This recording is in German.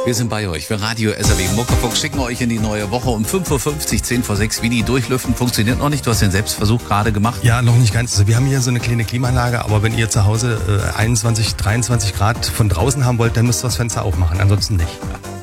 Wir sind bei euch. Wir Radio SAW Muckefuck schicken euch in die neue Woche um 5.50 Uhr, 10 vor 6. Wie die durchlüften, funktioniert noch nicht. Du hast den Selbstversuch gerade gemacht. Ja, noch nicht ganz. Also wir haben hier so eine kleine Klimaanlage, aber wenn ihr zu Hause 21, 23 Grad von draußen haben wollt, dann müsst ihr das Fenster aufmachen. Ansonsten nicht.